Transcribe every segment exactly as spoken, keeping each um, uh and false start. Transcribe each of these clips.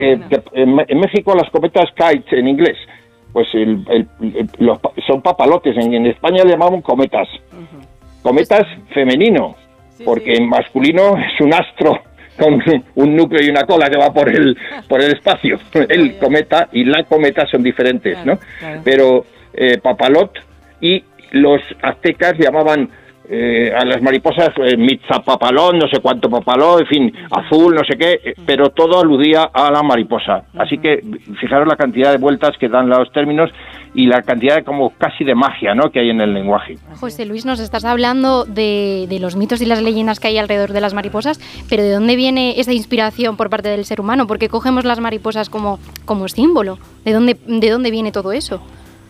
Eh, que en, en México las cometas kite en inglés, pues el, el, el, los, son papalotes, en, en España le llamamos cometas. Uh-huh. Cometas femenino, sí, porque sí. En masculino es un astro con un núcleo y una cola que va por el por el espacio. El cometa y la cometa son diferentes, claro, ¿no? Claro. Pero eh, papalot, y los aztecas llamaban eh, a las mariposas eh, mitzapapalón, no sé cuánto papalón, en fin, uh-huh. azul, no sé qué, eh, pero todo aludía a la mariposa. Uh-huh. Así que fijaros la cantidad de vueltas que dan los términos y la cantidad de como casi de magia, ¿no?, que hay en el lenguaje. José Luis, nos estás hablando de, de los mitos y las leyendas que hay alrededor de las mariposas, pero ¿de dónde viene esa inspiración por parte del ser humano? ¿Por qué cogemos las mariposas como, como símbolo? ¿De dónde, de dónde viene todo eso?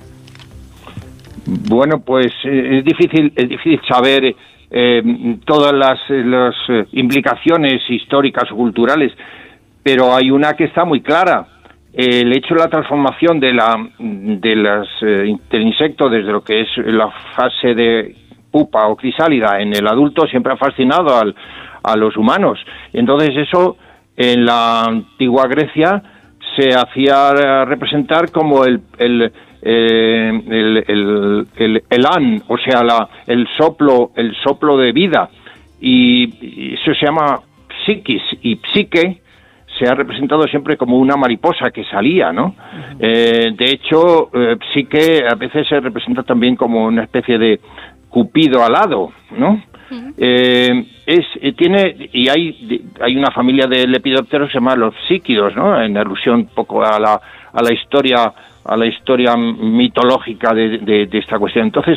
Bueno, pues eh, es difícil es difícil saber eh, todas las, las eh, implicaciones históricas o culturales, pero hay una que está muy clara. El hecho de la transformación de la de las eh, del insecto desde lo que es la fase de pupa o crisálida en el adulto siempre ha fascinado al, a los humanos. Entonces eso en la antigua Grecia se hacía representar como el el eh, el, el, el, el an, o sea, la, el soplo el soplo de vida, y, y eso se llama psiquis, y psique se ha representado siempre como una mariposa que salía, ¿no? Uh-huh. Eh, de hecho, eh, psique a veces se representa también como una especie de cupido alado, ¿no? Uh-huh. Eh, es eh, tiene y hay hay una familia de lepidópteros que se llama los psíquidos, ¿no? En alusión un poco a la a la historia a la historia mitológica de, de, de esta cuestión. Entonces,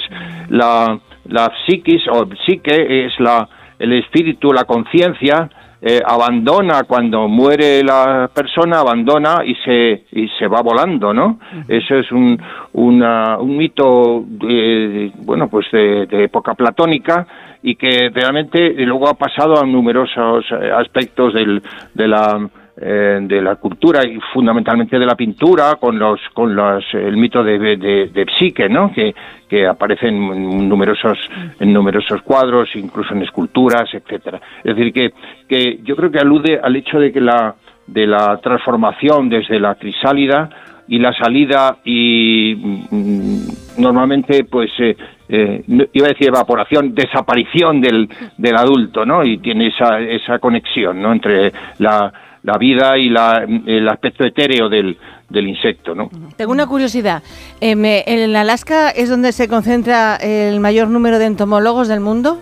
la la psiquis o psique es la el espíritu, la conciencia. Eh, abandona cuando muere la persona, abandona y se y se va volando, ¿no? Uh-huh. Eso es un una, un mito de, bueno, pues de, de época platónica, y que realmente luego ha pasado a numerosos aspectos del, de la eh, de la cultura y fundamentalmente de la pintura, con los con los el mito de, de, de Psique, ¿no? Que que aparecen en numerosos en numerosos cuadros, incluso en esculturas, etcétera. Es decir, que que yo creo que alude al hecho de que la de la transformación desde la crisálida y la salida y mm, normalmente pues eh, eh, iba a decir evaporación, desaparición del del adulto, ¿no? Y tiene esa esa conexión, ¿no?, entre la la vida y la, el aspecto etéreo del, del insecto, ¿no? Tengo una curiosidad. Eh, me, ¿En Alaska es donde se concentra el mayor número de entomólogos del mundo?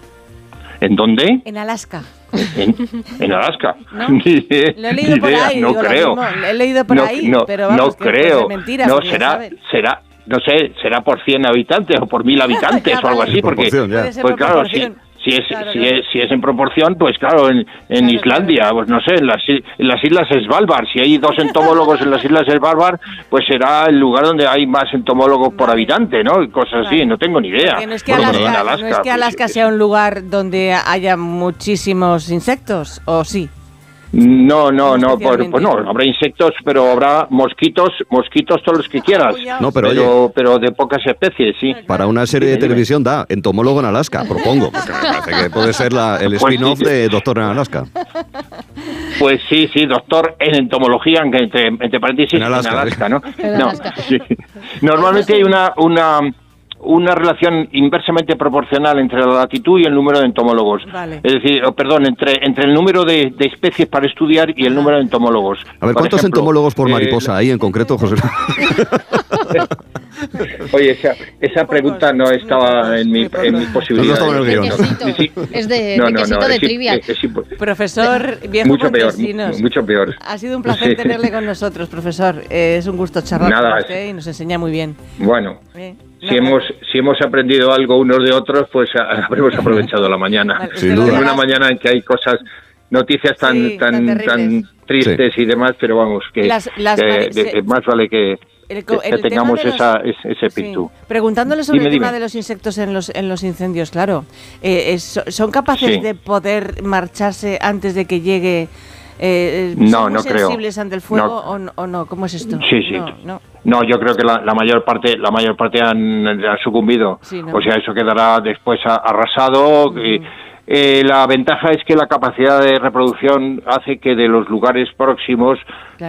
¿En dónde? En Alaska. ¿En, en Alaska? ¿No? Lo he leído por ahí. No digo, creo. Lo, lo he leído por no, ahí, no, pero vamos, no que creo. Puede ser mentira, no, será, será, no sé, será por cien habitantes o por mil habitantes o algo así, porque, pues claro, sí. Si es, claro, si, claro. Es, si es en proporción, pues claro, en, en claro, Islandia, claro. pues no sé, en las, en las islas Svalbard, si hay dos entomólogos en las islas Svalbard, pues será el lugar donde hay más entomólogos vale. por habitante, ¿no? Y cosas claro. así, no tengo ni idea. Porque no es que Alaska, bueno, Alaska, no es que Alaska pues, sea un lugar donde haya muchísimos insectos, ¿o sí? No, no, no, por, pues no, habrá insectos, pero habrá mosquitos, mosquitos todos los que quieras. No, pero, pero, oye, pero de pocas especies, sí. Para una serie de televisión da Entomólogo en Alaska, propongo, porque me parece que puede ser la, el spin-off pues sí, de Doctor en Alaska. Pues sí, sí, doctor en entomología, entre, entre paréntesis, en Alaska, en Alaska, ¿no? En no, Alaska. Sí. Normalmente hay una... una una relación inversamente proporcional entre la latitud y el número de entomólogos. Vale. Es decir, oh, perdón, entre entre el número de, de especies para estudiar y el número de entomólogos. A ver, ¿cuántos ejemplo, entomólogos por mariposa eh, hay en concreto, José? Oye, esa, esa pregunta no estaba en mi, en mi posibilidad. No, no, no, no. Sí, es de, no, de no, quesito no, de es, trivia. Es, es, es, profesor Viejo mucho peor, mucho peor. Ha sido un placer tenerle con nosotros, profesor. Eh, es un gusto charlar Nada, con usted y nos enseña muy bien. Bueno, eh, si, no, hemos, si hemos aprendido algo unos de otros, pues habremos aprovechado la mañana. Vale, sin duda. Una mañana en que hay cosas... noticias tan sí, tan, tan, tan tristes sí. y demás, pero vamos, que, las, las que de, de, más vale que, el, que el tengamos los, esa, ese espíritu. Sí. Preguntándole sobre dime, el tema dime. de los insectos en los en los incendios, claro, eh, es, ¿son capaces sí. de poder marcharse antes de que llegue? Eh, no, ¿son muy no creo. sensibles ante el fuego no. o, no, o no? ¿Cómo es esto? Sí, sí. No, no. no yo creo que la, la mayor parte la mayor parte han, han sucumbido. Sí, no. O sea, eso quedará después arrasado. Uh-huh. y, Eh, la ventaja es que la capacidad de reproducción hace que de los lugares próximos